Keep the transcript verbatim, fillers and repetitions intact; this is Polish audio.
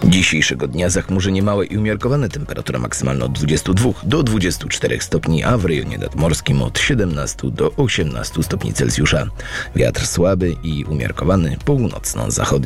Dzisiejszego dnia zachmurzenie małe i umiarkowane, temperatura maksymalna od dwudziestu dwóch do dwudziestu czterech stopni, a w rejonie nadmorskim od siedemnastu do osiemnastu stopni Celsjusza. Wiatr słaby i umiarkowany, północno-zachodni.